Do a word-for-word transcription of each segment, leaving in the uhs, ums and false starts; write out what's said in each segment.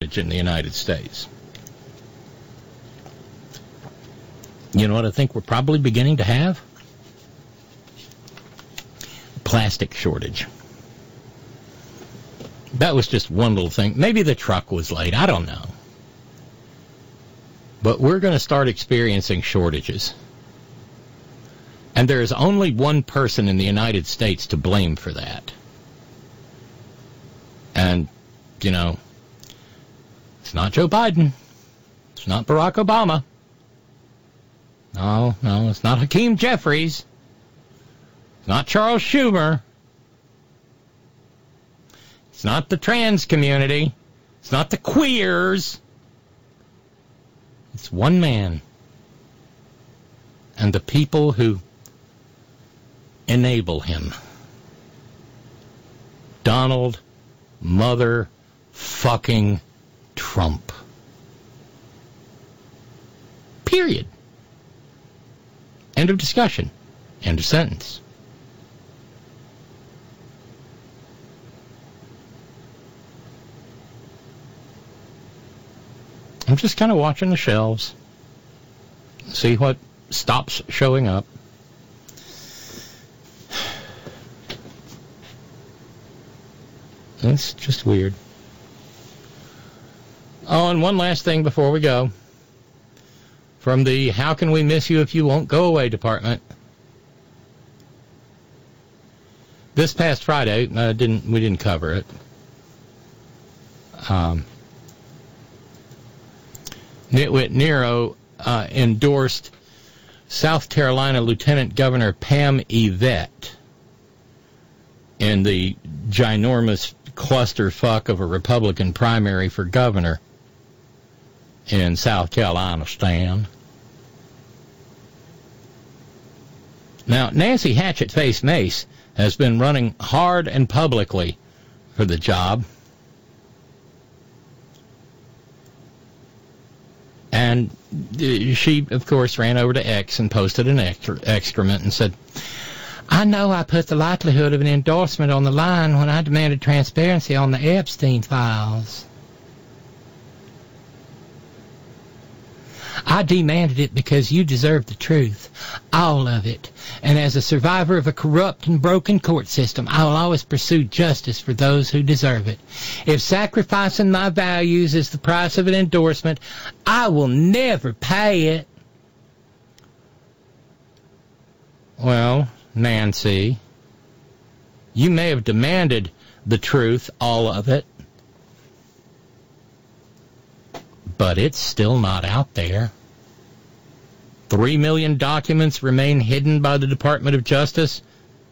shortage in the United States. You know what I think we're probably beginning to have? Plastic shortage. That was just one little thing. Maybe the truck was late. I don't know. But we're going to start experiencing shortages. And there is only one person in the United States to blame for that. And, you know, it's not Joe Biden. It's not Barack Obama. No, no, it's not Hakeem Jeffries. It's not Charles Schumer. It's not the trans community. It's not the queers. It's one man. And the people who enable him. Donald Mother fucking Trump. Period. End of discussion. End of sentence. I'm just kind of watching the shelves. See what stops showing up. It's just weird. Oh, and one last thing before we go. From the How Can We Miss You If You Won't Go Away department. This past Friday, uh, didn't we didn't cover it. Um, Nitwit Nero uh, endorsed South Carolina Lieutenant Governor Pam Yvette in the ginormous clusterfuck of a Republican primary for governor in South Carolina, Stan. Now, Nancy Hatchet-Face Mace has been running hard and publicly for the job. And she, of course, ran over to X and posted an excrement and said, I know I put the likelihood of an endorsement on the line when I demanded transparency on the Epstein files. I demanded it because you deserve the truth, all of it. And as a survivor of a corrupt and broken court system, I will always pursue justice for those who deserve it. If sacrificing my values is the price of an endorsement, I will never pay it. Well, Nancy, you may have demanded the truth, all of it, but it's still not out there. Three million documents remain hidden by the Department of Justice.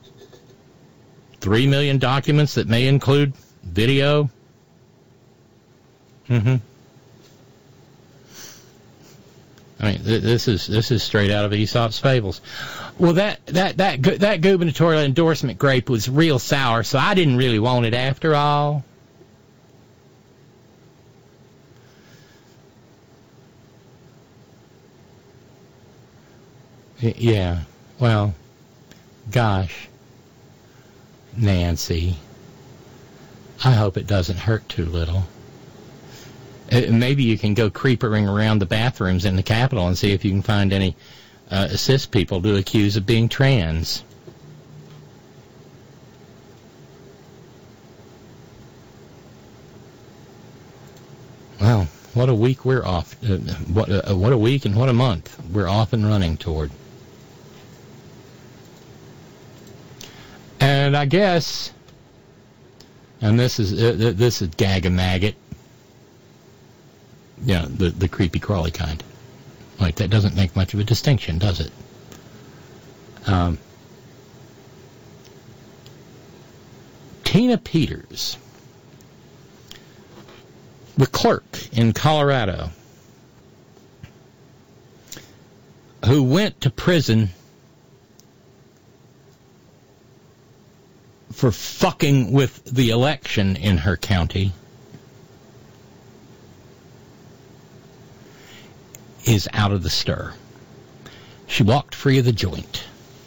Three million documents that may include video. Mm-hmm. I mean, th- this is this is straight out of Aesop's Fables. Well, that that that that gubernatorial endorsement grape was real sour, so I didn't really want it after all. Yeah, well, gosh, Nancy, I hope it doesn't hurt too little. Uh, maybe you can go creepering around the bathrooms in the Capitol and see if you can find any uh, cis people to accuse of being trans. Well, what a week we're off. Uh, what, uh, what a week and what a month we're off and running toward. And I guess, and this is uh, this is Gag-a-Maggot, yeah, the the creepy crawly kind. Like, that doesn't make much of a distinction, does it? Um, Tina Peters, the clerk in Colorado, who went to prison for fucking with the election in her county, is out of the stir. She walked free of the joint.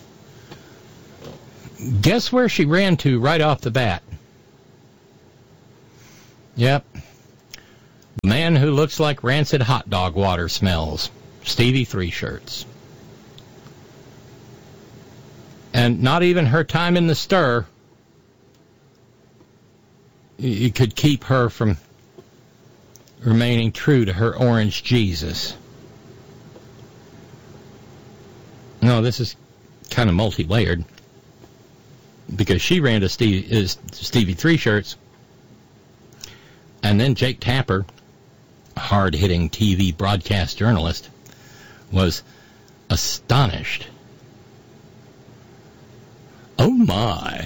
Guess where she ran to right off the bat? Yep. The man who looks like rancid hot dog water smells. Stevie Three Shirts. And not even her time in the stir you could keep her from remaining true to her orange Jesus. No, this is kind of multi-layered, because she ran to Steve, is Stevie Three Shirts, and then Jake Tapper, a hard-hitting T V broadcast journalist, was astonished. Oh, my.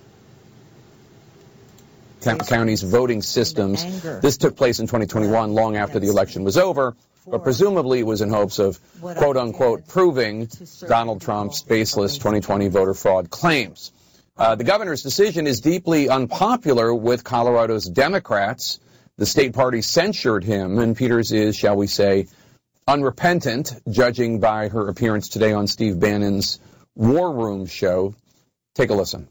County's voting systems. This took place in twenty twenty-one, long after the election was over, but presumably it was in hopes of, quote-unquote, proving Donald Trump's baseless twenty twenty voter fraud claims. Uh, the governor's decision is deeply unpopular with Colorado's Democrats. The state party censured him, and Peters is, shall we say, unrepentant, judging by her appearance today on Steve Bannon's War Room show. Take a listen.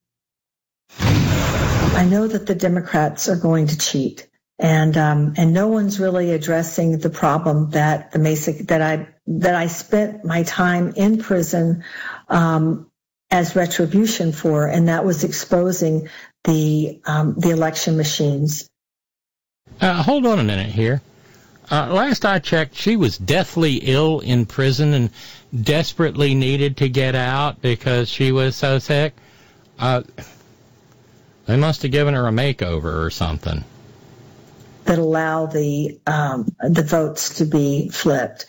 I know that the Democrats are going to cheat, and um, and no one's really addressing the problem that the Mesa that I that I spent my time in prison um, as retribution for, and that was exposing the um, the election machines. Uh, hold on a minute here. Uh, last I checked, she was deathly ill in prison and desperately needed to get out because she was so sick. Uh, they must have given her a makeover or something. That allow the um, the votes to be flipped.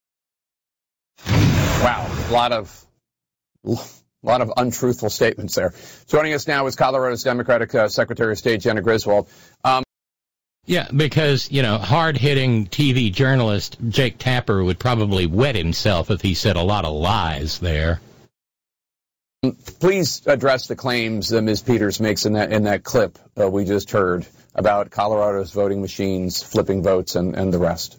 Wow, a lot of a lot of untruthful statements there. Joining us now is Colorado's Democratic uh, Secretary of State Jena Griswold. Um, Yeah, because, you know, hard-hitting T V journalist Jake Tapper would probably wet himself if he said a lot of lies there. Please address the claims that Miz Peters makes in that in that clip uh, we just heard about Colorado's voting machines flipping votes and, and the rest.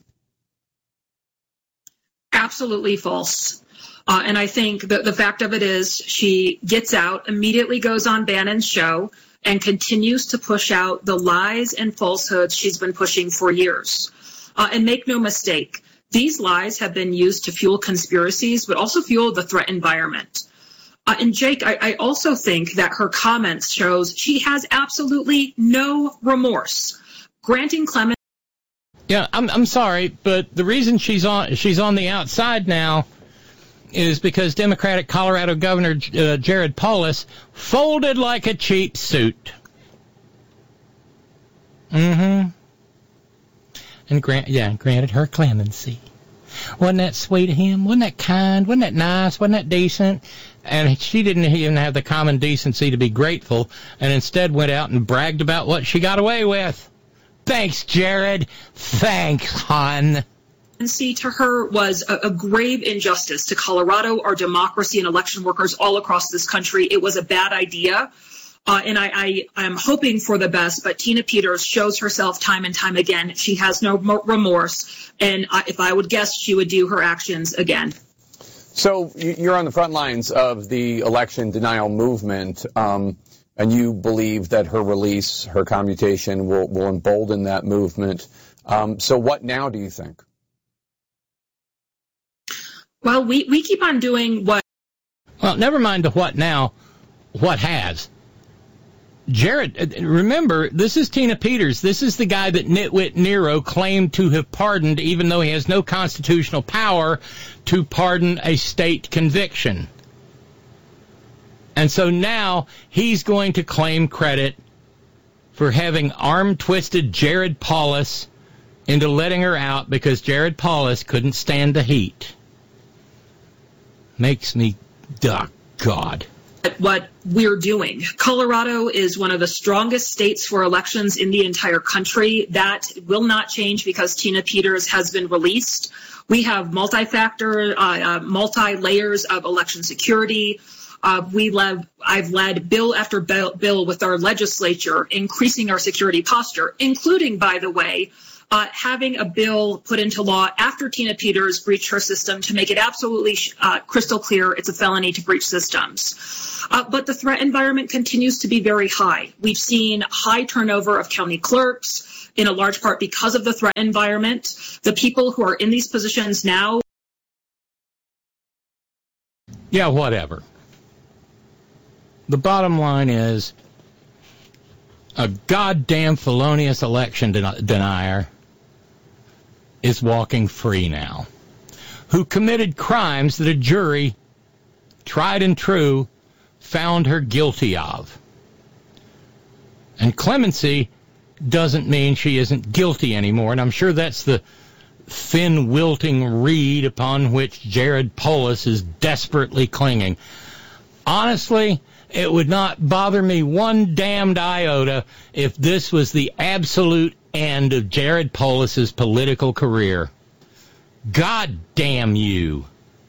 Absolutely false. Uh, and I think that the fact of it is she gets out, immediately goes on Bannon's show, and continues to push out the lies and falsehoods she's been pushing for years. Uh, and make no mistake, these lies have been used to fuel conspiracies, but also fuel the threat environment. Uh, and Jake, I, I also think that her comments shows she has absolutely no remorse. Granting Clemens. Yeah, I'm I'm sorry, but the reason she's on she's on the outside now is because Democratic Colorado Governor uh, Jared Polis folded like a cheap suit. Mm-hmm. And grant, yeah, granted her clemency. Wasn't that sweet of him? Wasn't that kind? Wasn't that nice? Wasn't that decent? And she didn't even have the common decency to be grateful, and instead went out and bragged about what she got away with. Thanks, Jared. Thanks, hon. To her was a, a grave injustice to Colorado, our democracy, and election workers all across this country. It was a bad idea, uh, and I, I, I'm hoping for the best, but Tina Peters shows herself time and time again. She has no remorse, and I, if I would guess, she would do her actions again. So you're on the front lines of the election denial movement, um, and you believe that her release, her commutation, will, will embolden that movement. Um, so what now, do you think? Well, we, we keep on doing what... Well, never mind the what now, what has. Jared, remember, this is Tina Peters. This is the guy that Nitwit Nero claimed to have pardoned, even though he has no constitutional power to pardon a state conviction. And so now he's going to claim credit for having arm-twisted Jared Polis into letting her out because Jared Polis couldn't stand the heat. Makes me, oh, God. What we're doing. Colorado is one of the strongest states for elections in the entire country. That will not change because Tina Peters has been released. We have multi-factor, uh, uh, multi-layers of election security. Uh, we led, I've led bill after bill, bill with our legislature, increasing our security posture, including, by the way, Uh, having a bill put into law after Tina Peters breached her system to make it absolutely uh, crystal clear it's a felony to breach systems. Uh, but the threat environment continues to be very high. We've seen high turnover of county clerks. in a large part because of the threat environment. The people who are in these positions now. Yeah, whatever. The bottom line is a goddamn felonious election den- denier is walking free now, who committed crimes that a jury, tried and true, found her guilty of. And clemency doesn't mean she isn't guilty anymore, and I'm sure that's the thin, wilting reed upon which Jared Polis is desperately clinging. Honestly, it would not bother me one damned iota if this was the absolute end of Jared Polis's political career. God damn you.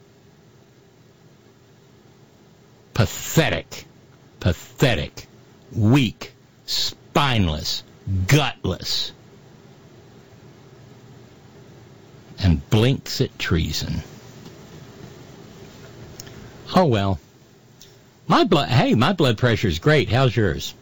Pathetic, pathetic, weak, spineless, gutless, and blinks at treason. Oh well. My blood, hey, my blood pressure is great. How's yours?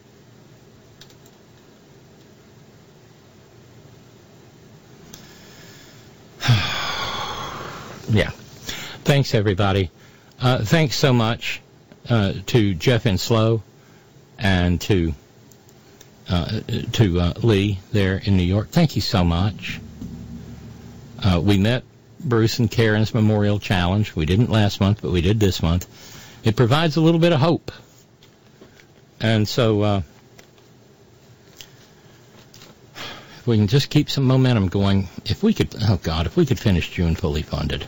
Yeah. Thanks, everybody. Uh, thanks so much uh, to Jeff Enslow and to uh, to uh, Lee there in New York. Thank you so much. Uh, we met Bruce and Karen's Memorial Challenge. We didn't last month, but we did this month. It provides a little bit of hope. And so uh, if we can just keep some momentum going, if we could, oh God, if we could finish June fully funded.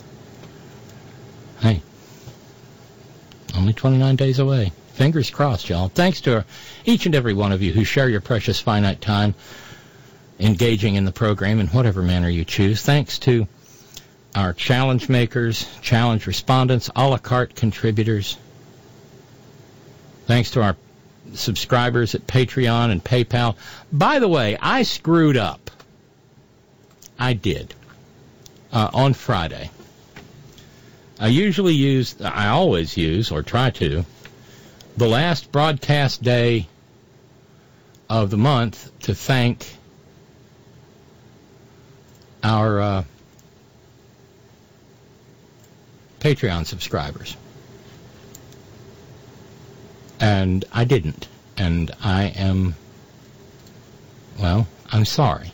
Hey, only twenty-nine days away. Fingers crossed, y'all. Thanks to our, each and every one of you who share your precious finite time engaging in the program in whatever manner you choose. Thanks to our challenge makers, challenge respondents, a la carte contributors. Thanks to our subscribers at Patreon and PayPal. By the way, I screwed up. I did. Uh, on Friday. I usually use, I always use, or try to, the last broadcast day of the month to thank our uh, Patreon subscribers. And I didn't. And I am, well, I'm sorry.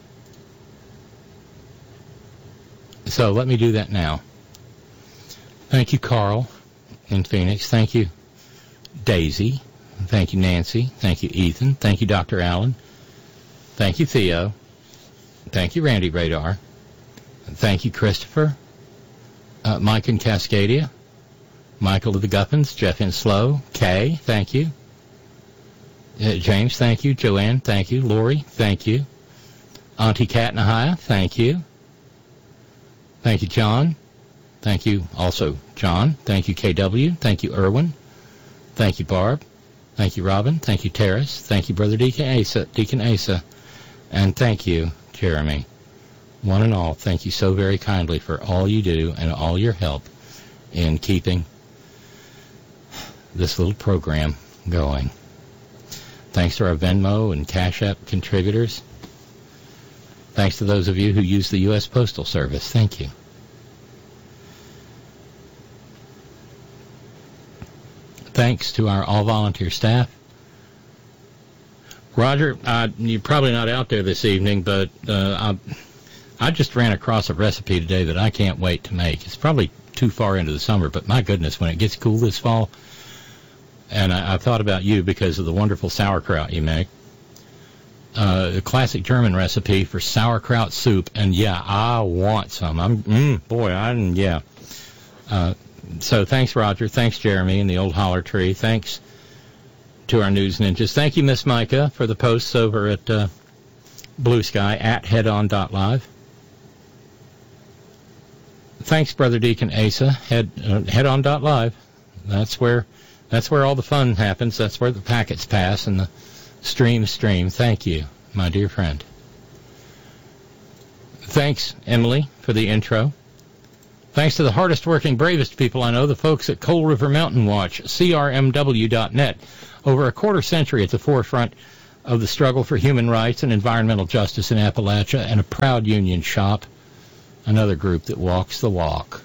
So let me do that now. Thank you, Carl in Phoenix. Thank you, Daisy. Thank you, Nancy. Thank you, Ethan. Thank you, Doctor Allen. Thank you, Theo. Thank you, Randy Radar. Thank you, Christopher. Uh, Mike in Cascadia. Michael of the Guffins. Jeff Enslow. Kay, thank you. Uh, James, thank you. Joanne, thank you. Lori, thank you. Auntie Kat Nahaya, thank you. Thank you, John. Thank you also, John. Thank you, K W. Thank you, Irwin. Thank you, Barb. Thank you, Robin. Thank you, Terrace. Thank you, Brother Deacon Asa. Deacon Asa. And thank you, Jeremy. One and all, thank you so very kindly for all you do and all your help in keeping this little program going. Thanks to our Venmo and Cash App contributors. Thanks to those of you who use the U S Postal Service. Thank you. Thanks to our all-volunteer staff. Roger, uh, you're probably not out there this evening, but uh, I, I just ran across a recipe today that I can't wait to make. It's probably too far into the summer, but my goodness, when it gets cool this fall, and I, I thought about you because of the wonderful sauerkraut you make. Uh, a classic German recipe for sauerkraut soup, and yeah, I want some. I'm, mm, boy, I, yeah. Uh, so thanks, Roger. Thanks, Jeremy, and the old holler tree. Thanks to our news ninjas. Thank you, Miss Micah, for the posts over at uh, Blue Sky at headon dot live. Thanks, Brother Deacon Asa, head, uh, headon dot live. That's where, that's where all the fun happens. That's where the packets pass and the streams stream. Thank you, my dear friend. Thanks, Emily, for the intro. Thanks to the hardest working, bravest people I know, the folks at Coal River Mountain Watch, C R M W dot net. Over a quarter century at the forefront of the struggle for human rights and environmental justice in Appalachia, and a proud union shop, another group that walks the walk.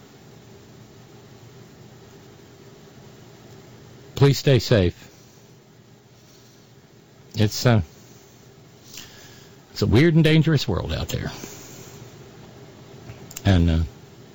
Please stay safe. It's uh, it's a weird and dangerous world out there. And, uh,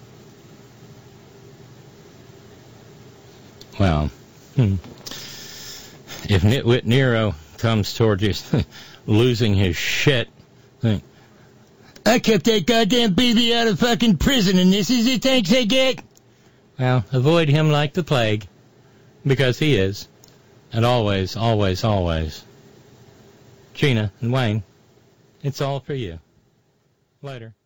well, hmm. if Nitwit Nero comes toward you losing his shit, think, I kept that goddamn baby out of fucking prison, and this is the thanks I get? Well, avoid him like the plague, because he is. And always, always, always. Gina and Wayne, it's all for you. Later.